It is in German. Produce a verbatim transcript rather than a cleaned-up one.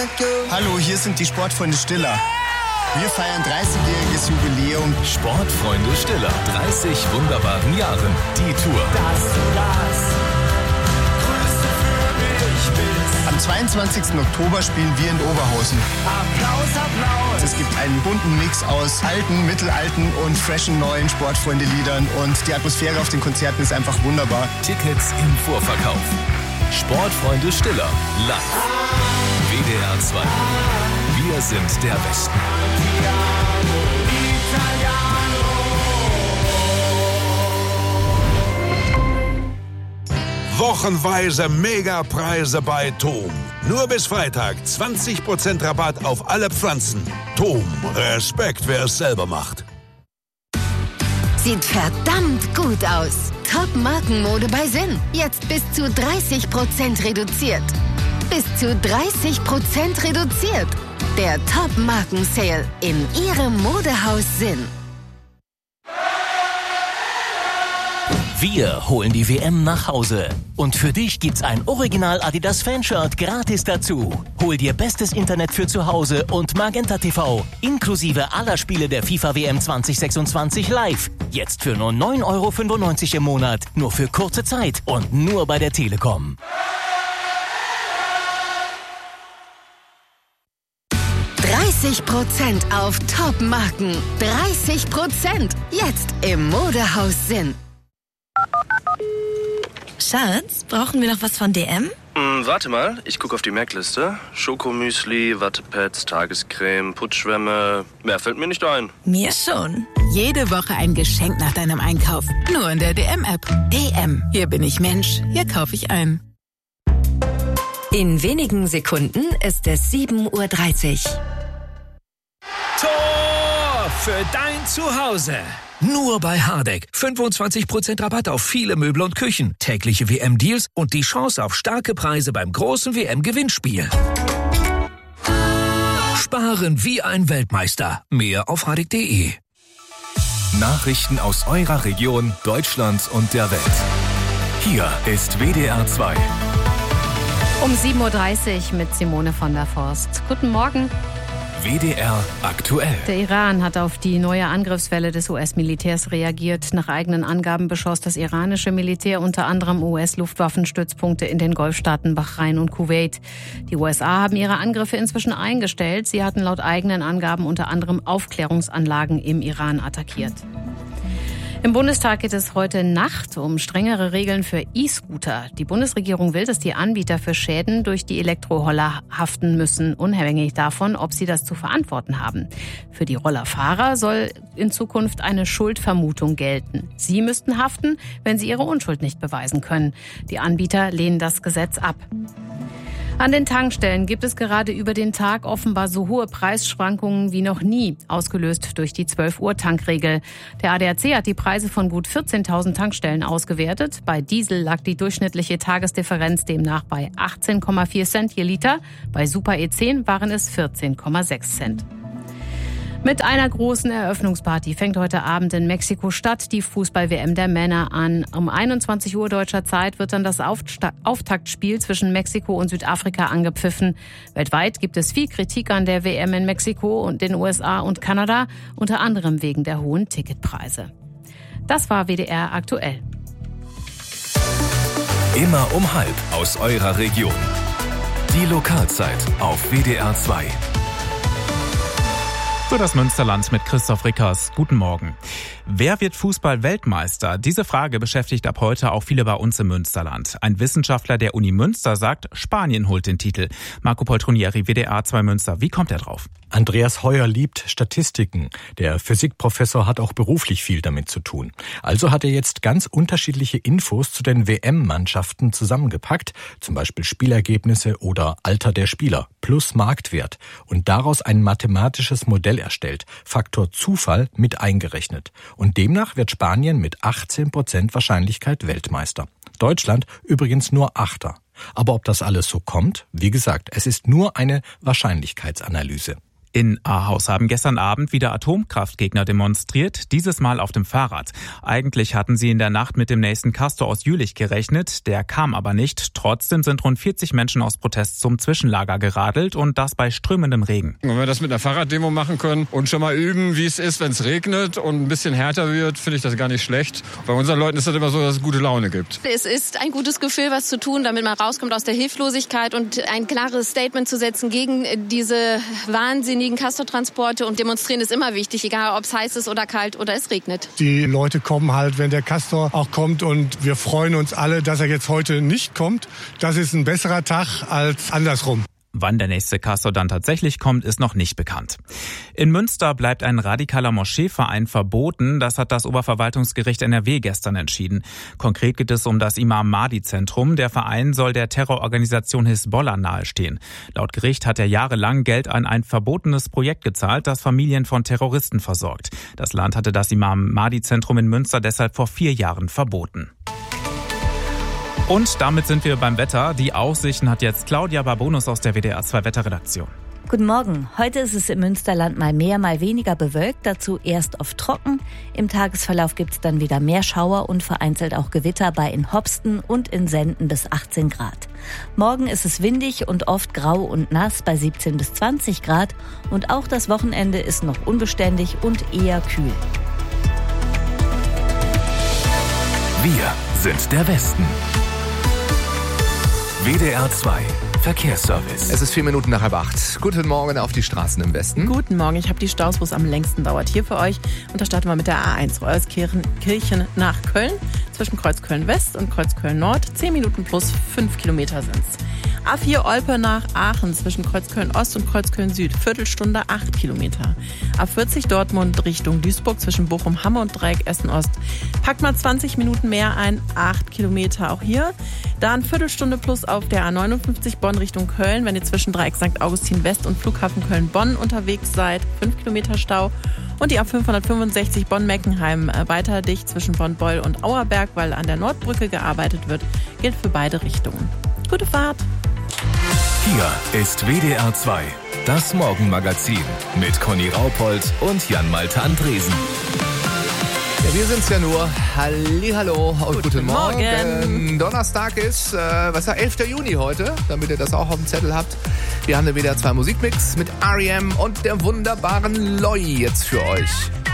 Hallo, hier sind die Sportfreunde Stiller. Wir feiern dreißigjähriges Jubiläum. Sportfreunde Stiller, dreißig wunderbaren Jahren. Die Tour. Dass du das Größte für mich bist. Am zweiundzwanzigsten Oktober spielen wir in Oberhausen. Applaus, Applaus. Es gibt einen bunten Mix aus alten, mittelalten und freshen neuen Sportfreunde-Liedern. Und die Atmosphäre auf den Konzerten ist einfach wunderbar. Tickets im Vorverkauf. Sportfreunde Stiller, live. W D R zwei. Wir sind der Westen. Wochenweise Megapreise bei Tom. Nur bis Freitag zwanzig Prozent Rabatt auf alle Pflanzen. Tom, Respekt, wer es selber macht. Sieht verdammt gut aus. Top-Markenmode bei Sinn. Jetzt bis zu dreißig Prozent reduziert. Bis zu dreißig Prozent reduziert. Der Top-Marken-Sale in Ihrem Modehaus Sinn. Wir holen die W M nach Hause. Und für dich gibt's ein Original Adidas Fanshirt gratis dazu. Hol dir bestes Internet für zu Hause und Magenta T V. Inklusive aller Spiele der FIFA W M zwanzig sechsundzwanzig live. Jetzt für nur neun Euro fünfundneunzig im Monat. Nur für kurze Zeit und nur bei der Telekom. dreißig Prozent auf Top-Marken. dreißig Prozent. Jetzt im Modehaus Sinn. Schatz, brauchen wir noch was von D M? Hm, warte mal, ich gucke auf die Merkliste. Schokomüsli, Wattepads, Tagescreme, Putzschwämme. Mehr fällt mir nicht ein. Mir schon. Jede Woche ein Geschenk nach deinem Einkauf. Nur in der D M-App. D M. Hier bin ich Mensch. Hier kaufe ich ein. In wenigen Sekunden ist es sieben Uhr dreißig. Tor für dein Zuhause. Nur bei Hardegg. fünfundzwanzig Prozent Rabatt auf viele Möbel und Küchen, tägliche W M-Deals und die Chance auf starke Preise beim großen W M-Gewinnspiel. Sparen wie ein Weltmeister. Mehr auf hardegg punkt de. Nachrichten aus eurer Region, Deutschland und der Welt. Hier ist W D R zwei. Um sieben Uhr dreißig mit Simone von der Forst. Guten Morgen. W D R aktuell. Der Iran hat auf die neue Angriffswelle des U S-Militärs reagiert. Nach eigenen Angaben beschoss das iranische Militär unter anderem U S-Luftwaffenstützpunkte in den Golfstaaten Bahrain und Kuwait. Die U S A haben ihre Angriffe inzwischen eingestellt. Sie hatten laut eigenen Angaben unter anderem Aufklärungsanlagen im Iran attackiert. Im Bundestag geht es heute Nacht um strengere Regeln für E-Scooter. Die Bundesregierung will, dass die Anbieter für Schäden durch die Elektroroller haften müssen, unabhängig davon, ob sie das zu verantworten haben. Für die Rollerfahrer soll in Zukunft eine Schuldvermutung gelten. Sie müssten haften, wenn sie ihre Unschuld nicht beweisen können. Die Anbieter lehnen das Gesetz ab. An den Tankstellen gibt es gerade über den Tag offenbar so hohe Preisschwankungen wie noch nie, ausgelöst durch die zwölf Uhr Tankregel. Der A D A C hat die Preise von gut vierzehntausend Tankstellen ausgewertet. Bei Diesel lag die durchschnittliche Tagesdifferenz demnach bei achtzehn Komma vier Cent je Liter. Bei Super E zehn waren es vierzehn Komma sechs Cent. Mit einer großen Eröffnungsparty fängt heute Abend in Mexiko-Stadt die Fußball-W M der Männer an. Um einundzwanzig Uhr deutscher Zeit wird dann das Aufsta- Auftaktspiel zwischen Mexiko und Südafrika angepfiffen. Weltweit gibt es viel Kritik an der W M in Mexiko und den U S A und Kanada, unter anderem wegen der hohen Ticketpreise. Das war W D R aktuell. Immer um halb aus eurer Region. Die Lokalzeit auf W D R zwei. So das Münsterland mit Christoph Rickers. Guten Morgen. Wer wird Fußball-Weltmeister? Diese Frage beschäftigt ab heute auch viele bei uns im Münsterland. Ein Wissenschaftler der Uni Münster sagt, Spanien holt den Titel. Marco Poltronieri, W D R zwei Münster. Wie kommt er drauf? Andreas Heuer liebt Statistiken. Der Physikprofessor hat auch beruflich viel damit zu tun. Also hat er jetzt ganz unterschiedliche Infos zu den W M-Mannschaften zusammengepackt, zum Beispiel Spielergebnisse oder Alter der Spieler plus Marktwert und daraus ein mathematisches Modell erstellt, Faktor Zufall mit eingerechnet. Und demnach wird Spanien mit achtzehn Prozent Wahrscheinlichkeit Weltmeister. Deutschland übrigens nur Achter. Aber ob das alles so kommt? Wie gesagt, es ist nur eine Wahrscheinlichkeitsanalyse. In Ahaus haben gestern Abend wieder Atomkraftgegner demonstriert, dieses Mal auf dem Fahrrad. Eigentlich hatten sie in der Nacht mit dem nächsten Castor aus Jülich gerechnet, der kam aber nicht. Trotzdem sind rund vierzig Menschen aus Protest zum Zwischenlager geradelt und das bei strömendem Regen. Wenn wir das mit einer Fahrraddemo machen können und schon mal üben, wie es ist, wenn es regnet und ein bisschen härter wird, finde ich das gar nicht schlecht. Bei unseren Leuten ist das immer so, dass es gute Laune gibt. Es ist ein gutes Gefühl, was zu tun, damit man rauskommt aus der Hilflosigkeit und ein klares Statement zu setzen gegen diese wahnsinnigen Castortransporte. Und demonstrieren ist immer wichtig, egal ob es heiß ist oder kalt oder es regnet. Die Leute kommen halt, wenn der Castor auch kommt, und wir freuen uns alle, dass er jetzt heute nicht kommt. Das ist ein besserer Tag als andersrum. Wann der nächste Castor dann tatsächlich kommt, ist noch nicht bekannt. In Münster bleibt ein radikaler Moscheeverein verboten. Das hat das Oberverwaltungsgericht N R W gestern entschieden. Konkret geht es um das Imam-Mahdi-Zentrum. Der Verein soll der Terrororganisation Hisbollah nahestehen. Laut Gericht hat er jahrelang Geld an ein verbotenes Projekt gezahlt, das Familien von Terroristen versorgt. Das Land hatte das Imam-Mahdi-Zentrum in Münster deshalb vor vier Jahren verboten. Und damit sind wir beim Wetter. Die Aussichten hat jetzt Claudia Barbonus aus der W D R zwei Wetterredaktion. Guten Morgen. Heute ist es im Münsterland mal mehr, mal weniger bewölkt. Dazu erst oft trocken. Im Tagesverlauf gibt es dann wieder mehr Schauer und vereinzelt auch Gewitter bei in Hopsten und in Senden bis achtzehn Grad. Morgen ist es windig und oft grau und nass bei siebzehn bis zwanzig Grad. Und auch das Wochenende ist noch unbeständig und eher kühl. Wir sind der Westen. W D R zwei Verkehrsservice. Es ist vier Minuten nach halb acht. Guten Morgen auf die Straßen im Westen. Guten Morgen, ich habe die Staus, wo es am längsten dauert, hier für euch. Und da starten wir mit der A eins, Euskirchen nach Köln. Zwischen Kreuzköln West und Kreuzköln Nord. zehn Minuten plus fünf Kilometer sind's. A vier Olpe nach Aachen zwischen Kreuzköln Ost und Kreuzköln Süd. Viertelstunde, acht Kilometer. A vierzig Dortmund Richtung Duisburg zwischen Bochum, Hamme und Dreieck Essen Ost. Packt mal zwanzig Minuten mehr ein, acht Kilometer auch hier. Dann Viertelstunde plus auf der A neunundfünfzig Bonn Richtung Köln, wenn ihr zwischen Dreieck Sankt Augustin West und Flughafen Köln-Bonn unterwegs seid. fünf Kilometer Stau. Und die A fünfhundertfünfundsechzig Bonn-Meckenheim weiter dicht zwischen Bonn-Beul und Auerberg, weil an der Nordbrücke gearbeitet wird. Gilt für beide Richtungen. Gute Fahrt! Hier ist W D R zwei, das Morgenmagazin mit Conny Raupold und Jan-Malte Andresen. Ja, wir sind's ja nur. Hallihallo und guten, guten Morgen. Morgen. Donnerstag ist, äh, was ist der elfter Juni heute, damit ihr das auch auf dem Zettel habt. Wir haben den W D R zwei Musikmix mit R E M und der wunderbaren Loi jetzt für euch.